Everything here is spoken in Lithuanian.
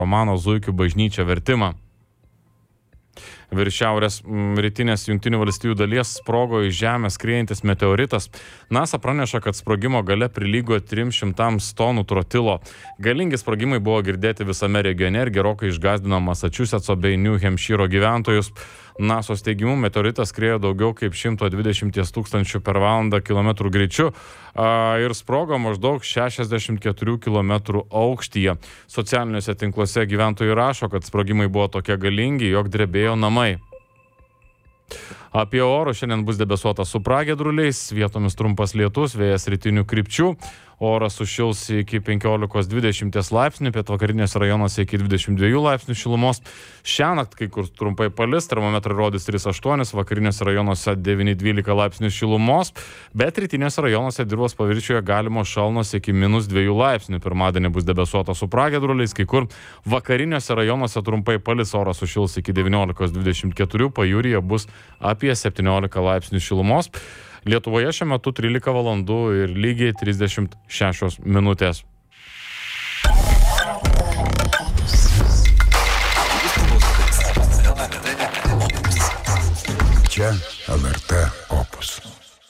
romano Zuikių bažnyčia vertimą. Virš šiaurės rytinės Jungtinių valstijų dalies sprogo iš žemės skriejantis meteoritas. NASA praneša, kad sprogimo gale prilygo 300 tonų trotilo. Galingi sprogimai buvo girdėti visame regione ir gerokai išgąsdino Massachusetts'o bei New Hampshire'o gyventojus. NASO's teigimu meteoritas skriejo daugiau kaip 120 000 per valandą kilometrų greičiu ir sprogo maždaug 64 km aukštyje. Socialiniuose tinkluose gyventojai rašo, kad sprogimai buvo tokie galingi, jog drebėjo namai. Apie orą šiandien bus debesuota su pragiedruliais, vietomis trumpas lietus, vėjas rytinių krypčių. Oras sušils iki 15-20 laipsnių, pietvakarinėse rajonuose iki 22 laipsnių šilumos. Šiąnakt kai kur trumpai palis, termometrai rodys 3,8, vakarinėse rajonuose 9-12 laipsnių šilumos, bet rytinėse rajonuose dirvos paviršiuje galimo šalnos iki -2 laipsnių. Pirmadienį bus debesuota su pragiedruliais, kai kur vakariniuose rajonuose trumpai palis, oras sušils iki 19-24, pajūryje bus apie 17 laipsnių šilumos. Lietuvoje šiuo metu 13 valandų ir lygiai 36 minutės. Čia LRT